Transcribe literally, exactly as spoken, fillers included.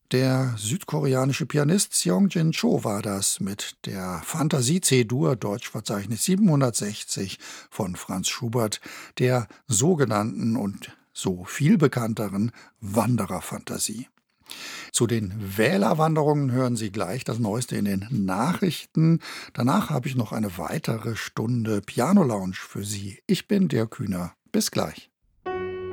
Der südkoreanische Pianist Seong-Jin Cho war das mit der Fantasie C-Dur, Deutschverzeichnis siebenhundertsechzig von Franz Schubert, der sogenannten und so viel bekannteren Wandererfantasie. Zu den Wählerwanderungen hören Sie gleich das Neueste in den Nachrichten. Danach habe ich noch eine weitere Stunde Piano Lounge für Sie. Ich bin Dirk Kühner. Bis gleich.